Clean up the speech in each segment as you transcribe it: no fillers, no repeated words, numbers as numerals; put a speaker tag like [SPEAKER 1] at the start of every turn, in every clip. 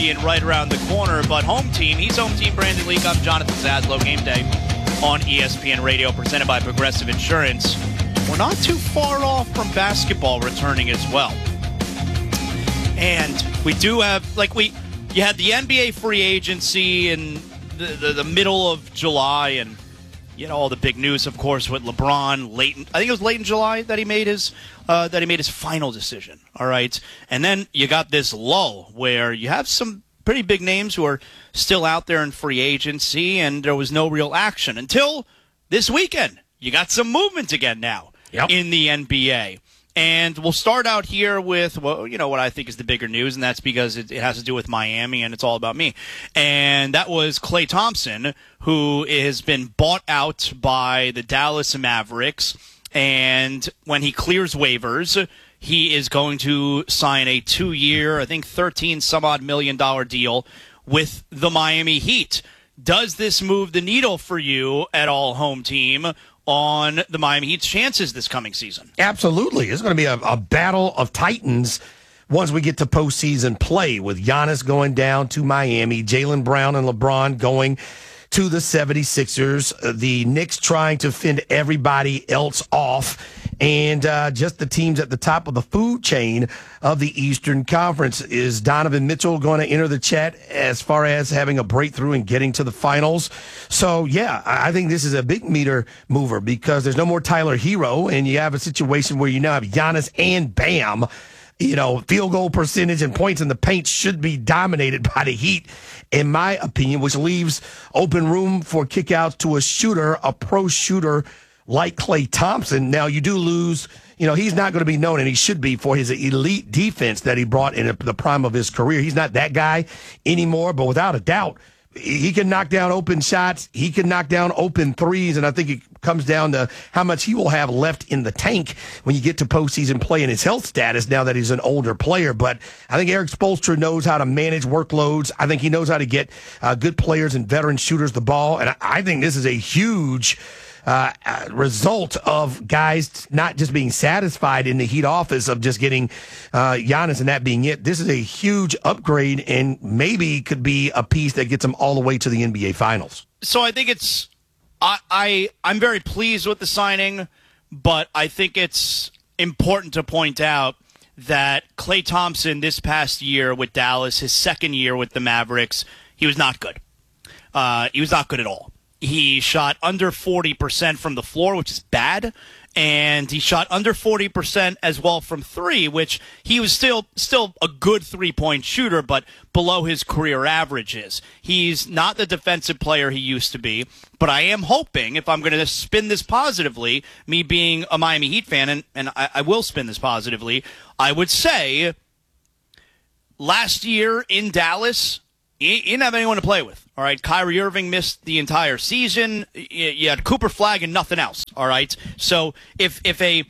[SPEAKER 1] being right around the corner. But home team, he's home team Brandon Leak. I'm Jonathan Zaslow. Game day on ESPN Radio, presented by Progressive Insurance. We're not too far off from basketball returning as well. And we do have, you had the NBA free agency in the middle of July, and all the big news, of course, with LeBron I think it was late in July that he made his final decision. All right, and then you got this lull where you have some pretty big names who are still out there in free agency, and there was no real action until this weekend. You got some movement again now in the NBA. And we'll start out here with, what I think is the bigger news, and that's because it has to do with Miami, and it's all about me. And that was Klay Thompson, who has been bought out by the Dallas Mavericks. And when he clears waivers, he is going to sign a 2-year, I think $13-some-odd million deal with the Miami Heat. Does this move the needle for you at all, home team, on the Miami Heat's chances this coming season?
[SPEAKER 2] Absolutely. It's going to be a battle of titans once we get to postseason play, with Giannis going down to Miami, Jaylen Brown and LeBron going to the 76ers, the Knicks trying to fend everybody else off, and just the teams at the top of the food chain of the Eastern Conference. Is Donovan Mitchell going to enter the chat as far as having a breakthrough and getting to the finals? So, yeah, I think this is a big meter mover because there's no more Tyler Hero, and you have a situation where you now have Giannis and Bam. Field goal percentage and points in the paint should be dominated by the Heat, in my opinion, which leaves open room for kickouts to a pro shooter like Klay Thompson. Now, you do lose, he's not going to be known, and he should be, for his elite defense that he brought in the prime of his career. He's not that guy anymore, but without a doubt, he can knock down open shots. He can knock down open threes, and I think it comes down to how much he will have left in the tank when you get to postseason play and his health status now that he's an older player. But I think Eric Spoelstra knows how to manage workloads. I think he knows how to get good players and veteran shooters the ball, and I think this is a huge result of guys not just being satisfied in the Heat office of just getting Giannis and that being it. This is a huge upgrade and maybe could be a piece that gets them all the way to the NBA Finals.
[SPEAKER 1] So I think I'm very pleased with the signing, but I think it's important to point out that Klay Thompson this past year with Dallas, his second year with the Mavericks, he was not good. He was not good at all. He shot under 40% from the floor, which is bad, and he shot under 40% as well from three, which he was still a good three-point shooter, but below his career averages. He's not the defensive player he used to be, but I am hoping, if I'm going to spin this positively, me being a Miami Heat fan, and I will spin this positively, I would say last year in Dallas, he didn't have anyone to play with. All right, Kyrie Irving missed the entire season. You had Cooper Flagg and nothing else. All right, so if a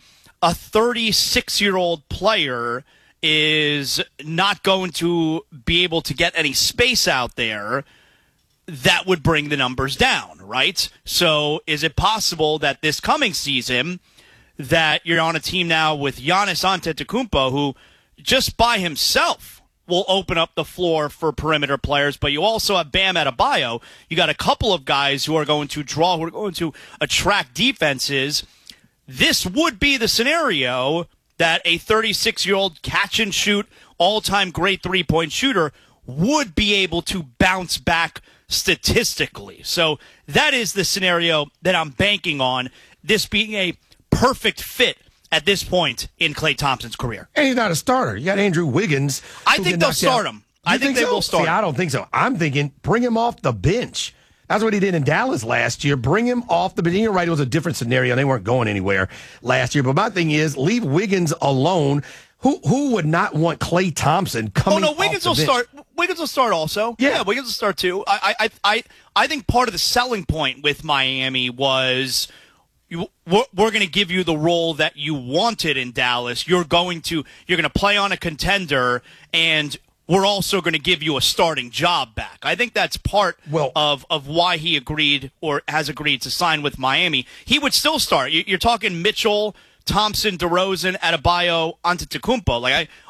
[SPEAKER 1] 36-year-old player is not going to be able to get any space out there, that would bring the numbers down, right? So is it possible that this coming season that you're on a team now with Giannis Antetokounmpo, who just by himself will open up the floor for perimeter players, but you also have Bam Adebayo. You got a couple of guys who are going to draw, who are going to attract defenses. This would be the scenario that a 36-year-old catch-and-shoot, all-time great three-point shooter would be able to bounce back statistically. So that is the scenario that I'm banking on, this being a perfect fit at this point in Klay Thompson's career.
[SPEAKER 2] And he's not a starter. You got Andrew Wiggins.
[SPEAKER 1] I think they'll start him. I think they will start him.
[SPEAKER 2] I don't think so. I'm thinking bring him off the bench. That's what he did in Dallas last year. Bring him off the bench. You're right, it was a different scenario. They weren't going anywhere last year. But my thing is, leave Wiggins alone. Who would not want Klay Thompson coming off the bench?
[SPEAKER 1] Wiggins will start. Wiggins will start also. Yeah, Wiggins will start too. I think part of the selling point with Miami was, we're going to give you the role that you wanted in Dallas. You're going to play on a contender, and we're also going to give you a starting job back. I think that's part of why he agreed or has agreed to sign with Miami. He would still start. You're talking Mitchell, Thompson, DeRozan, Adebayo, Antetokounmpo.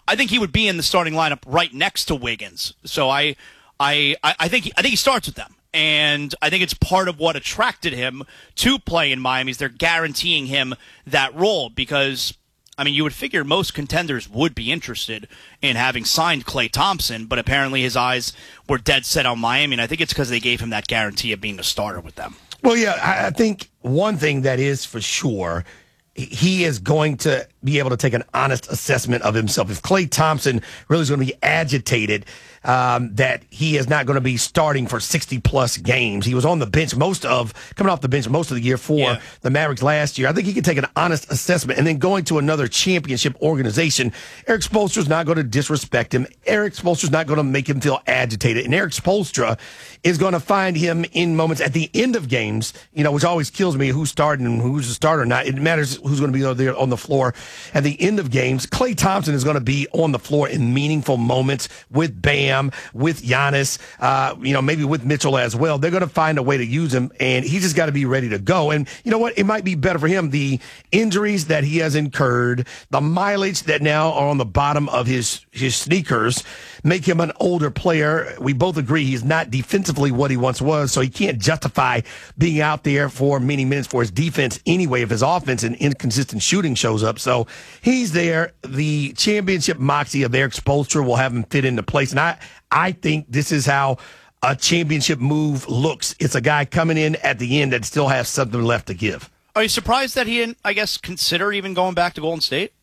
[SPEAKER 1] I think he would be in the starting lineup right next to Wiggins. So I think he starts with them. And I think it's part of what attracted him to play in Miami is they're guaranteeing him that role because, I mean, you would figure most contenders would be interested in having signed Klay Thompson, but apparently his eyes were dead set on Miami, and I think it's because they gave him that guarantee of being a starter with them.
[SPEAKER 2] Well, yeah, I think one thing that is for sure, he is going to be able to take an honest assessment of himself. If Klay Thompson really is going to be agitated that he is not going to be starting for 60-plus games. He was on the bench coming off the bench most of the year for the Mavericks last year. I think he can take an honest assessment. And then going to another championship organization, Eric Spoelstra is not going to disrespect him. Eric Spoelstra is not going to make him feel agitated. And Eric Spoelstra is going to find him in moments at the end of games, which always kills me, who's starting and who's a starter or not. It matters who's going to be there on the floor at the end of games. Klay Thompson is going to be on the floor in meaningful moments with Bam, with Giannis, maybe with Mitchell as well. They're going to find a way to use him, and he's just got to be ready to go. And you know what? It might be better for him. The injuries that he has incurred, the mileage that now are on the bottom of his sneakers, make him an older player. We both agree he's not defensively what he once was, so he can't justify being out there for many minutes for his defense anyway if his offense and inconsistent shooting shows up. So he's there. The championship moxie of Eric Spoelstra will have him fit into place. And I think this is how a championship move looks. It's a guy coming in at the end that still has something left to give.
[SPEAKER 1] Are you surprised that he didn't, consider even going back to Golden State?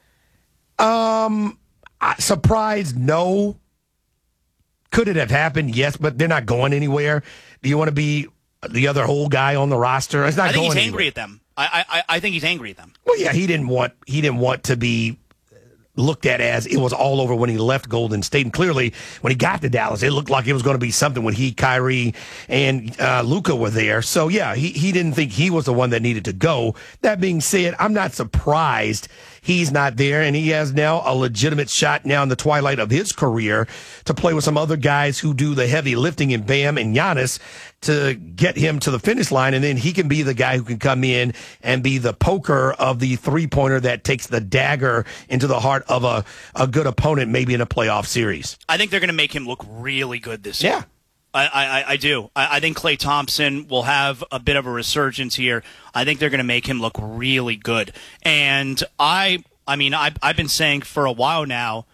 [SPEAKER 2] Surprised, no. Could it have happened? Yes, but they're not going anywhere. Do you want to be the other whole guy on the roster? It's not
[SPEAKER 1] I think
[SPEAKER 2] going
[SPEAKER 1] he's
[SPEAKER 2] anywhere.
[SPEAKER 1] angry at them. I think he's angry at them.
[SPEAKER 2] Well, yeah, he didn't want to be looked at as it was all over when he left Golden State. And clearly, when he got to Dallas, it looked like it was going to be something when Kyrie, and Luka were there. So, yeah, he didn't think he was the one that needed to go. That being said, I'm not surprised he's not there, and he has now a legitimate shot now in the twilight of his career to play with some other guys who do the heavy lifting in Bam and Giannis to get him to the finish line, and then he can be the guy who can come in and be the poker of the three-pointer that takes the dagger into the heart of a good opponent, maybe in a playoff series.
[SPEAKER 1] I think they're going to make him look really good this year.
[SPEAKER 2] Yeah.
[SPEAKER 1] I do. I think Klay Thompson will have a bit of a resurgence here. I think they're going to make him look really good. And I've been saying for a while now,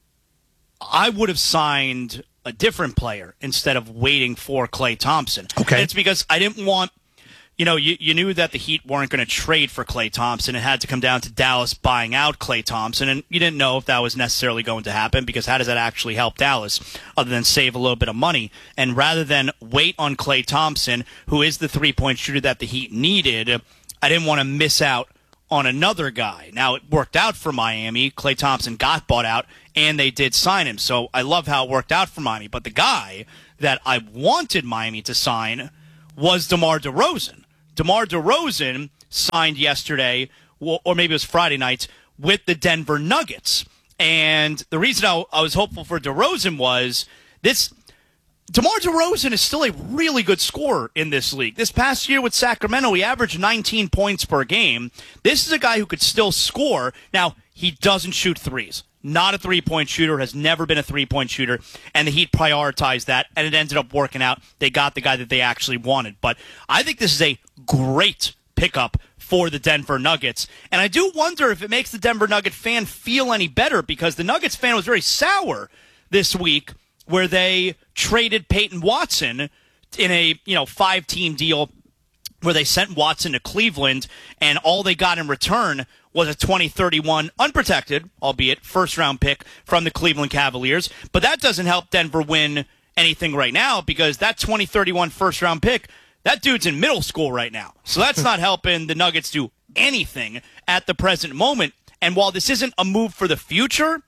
[SPEAKER 1] I would have signed a different player instead of waiting for Klay Thompson.
[SPEAKER 2] Okay.
[SPEAKER 1] And it's because I didn't want, you knew that the Heat weren't going to trade for Klay Thompson. It had to come down to Dallas buying out Klay Thompson, and you didn't know if that was necessarily going to happen because how does that actually help Dallas other than save a little bit of money? And rather than wait on Klay Thompson, who is the three-point shooter that the Heat needed, I didn't want to miss out on another guy. Now, it worked out for Miami. Klay Thompson got bought out, and they did sign him. So I love how it worked out for Miami. But the guy that I wanted Miami to sign was DeMar DeRozan. DeMar DeRozan signed yesterday, or maybe it was Friday night, with the Denver Nuggets. And the reason I was hopeful for DeRozan was this. DeMar DeRozan is still a really good scorer in this league. This past year with Sacramento, he averaged 19 points per game. This is a guy who could still score. Now, he doesn't shoot threes. Not a three-point shooter, has never been a three-point shooter, and the Heat prioritized that, and it ended up working out. They got the guy that they actually wanted. But I think this is a great pickup for the Denver Nuggets. And I do wonder if it makes the Denver Nugget fan feel any better, because the Nuggets fan was very sour this week where they traded Peyton Watson in a 5-team deal where they sent Watson to Cleveland, and all they got in return was a 2031 unprotected, albeit first-round pick from the Cleveland Cavaliers. But that doesn't help Denver win anything right now, because that 2031 first-round pick, that dude's in middle school right now. So that's not helping the Nuggets do anything at the present moment. And while this isn't a move for the future,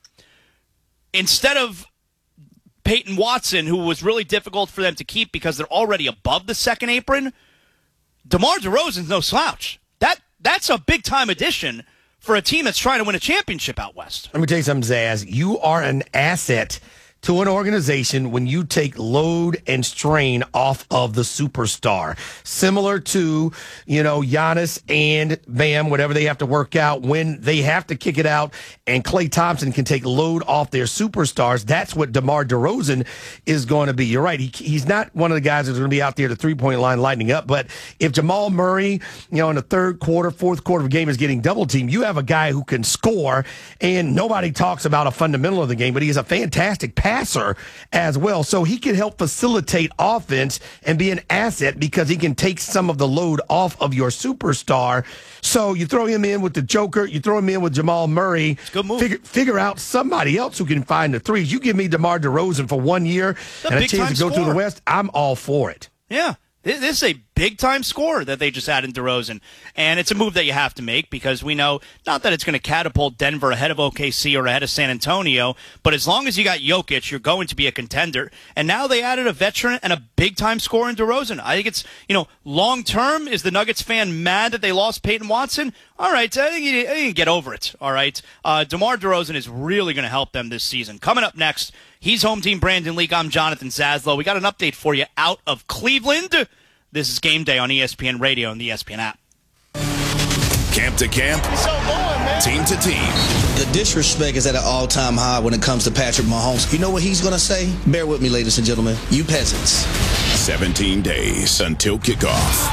[SPEAKER 1] instead of Peyton Watson, who was really difficult for them to keep because they're already above the second apron, DeMar DeRozan's no slouch. That's a big-time addition for a team that's trying to win a championship out west.
[SPEAKER 2] Let me tell you something, Zaz. You are an asset to an organization when you take load and strain off of the superstar. Similar to, Giannis and Bam, whatever they have to work out, when they have to kick it out and Klay Thompson can take load off their superstars. That's what DeMar DeRozan is going to be. You're right. He's not one of the guys that's going to be out there at the three-point line lighting up. But if Jamal Murray, in the third quarter, fourth quarter of a game is getting double teamed, you have a guy who can score, and nobody talks about a fundamental of the game, but he is a fantastic passer as well. So he can help facilitate offense and be an asset because he can take some of the load off of your superstar. So you throw him in with the Joker, you throw him in with Jamal Murray.
[SPEAKER 1] Good move.
[SPEAKER 2] Figure out somebody else who can find the threes. You give me DeMar DeRozan for 1 year and a chance to go through the West, I'm all for it.
[SPEAKER 1] Yeah. This is a big-time score that they just added in DeRozan. And it's a move that you have to make because we know, not that it's going to catapult Denver ahead of OKC or ahead of San Antonio, but as long as you got Jokic, you're going to be a contender. And now they added a veteran and a big-time scorer in DeRozan. I think it's, long-term, is the Nuggets fan mad that they lost Peyton Watson? All right, I think you get over it, all right? DeMar DeRozan is really going to help them this season. Coming up next, he's Home Team Brandon Leak. I'm Jonathan Zaslow. We got an update for you out of Cleveland. This is Game Day on ESPN Radio and the ESPN app.
[SPEAKER 3] Camp to camp, team to team.
[SPEAKER 4] The disrespect is at an all-time high when it comes to Patrick Mahomes. You know what he's going to say? Bear with me, ladies and gentlemen. You peasants.
[SPEAKER 3] 17 days until kickoff.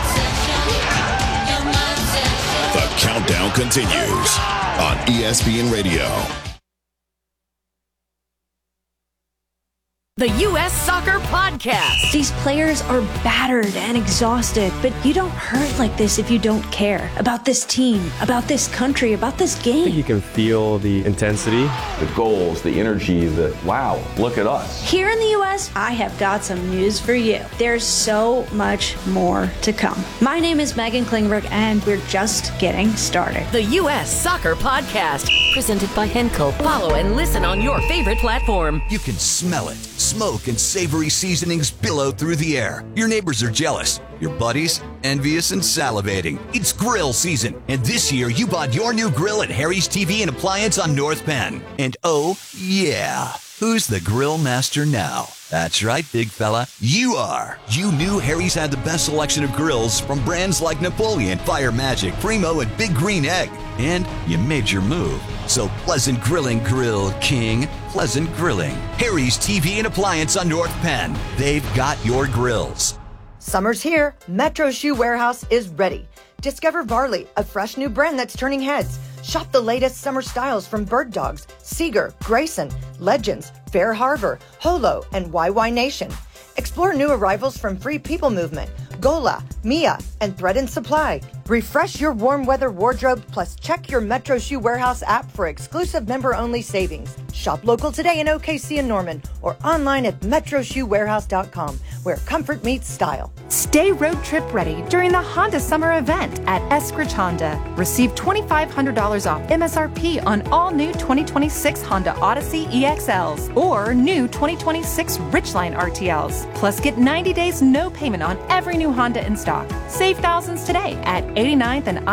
[SPEAKER 3] The countdown continues on ESPN Radio.
[SPEAKER 5] The U.S. Soccer Podcast.
[SPEAKER 6] These players are battered and exhausted, but you don't hurt like this if you don't care about this team, about this country, about this game.
[SPEAKER 7] I think you can feel the intensity,
[SPEAKER 8] the goals, the energy, wow, look at us.
[SPEAKER 6] Here in the U.S., I have got some news for you. There's so much more to come. My name is Megan Klingberg, and we're just getting started.
[SPEAKER 5] The U.S. Soccer Podcast, presented by Henkel. Follow and listen on your favorite platform.
[SPEAKER 9] You can smell it. Smoke and savory seasonings billow through the air. Your neighbors are jealous. Your buddies, envious and salivating. It's grill season, and this year you bought your new grill at Harry's TV and Appliance on North Penn. And oh, yeah, who's the grill master now? That's right, big fella, you are. You knew Harry's had the best selection of grills from brands like Napoleon, Fire Magic, Primo, and Big Green Egg. And you made your move. So pleasant grilling, Grill King. Pleasant grilling. Harry's TV and Appliance on North Penn. They've got your grills.
[SPEAKER 10] Summer's here. Metro Shoe Warehouse is ready. Discover Varley, a fresh new brand that's turning heads. Shop the latest summer styles from Bird Dogs, Seeger, Grayson, Legends, Fair Harbor, Holo, and YY Nation. Explore new arrivals from Free People Movement, Gola, Mia, and Thread and Supply. Refresh your warm weather wardrobe, plus check your Metro Shoe Warehouse app for exclusive member-only savings. Shop local today in OKC and Norman, or online at metroshoewarehouse.com, where comfort meets style.
[SPEAKER 11] Stay road trip ready during the Honda Summer event at Eskridge Honda. Receive $2,500 off MSRP on all new 2026 Honda Odyssey EXLs or new 2026 Ridgeline RTLs. Plus, get 90 days no payment on every new Honda in stock. Save thousands today at 89th and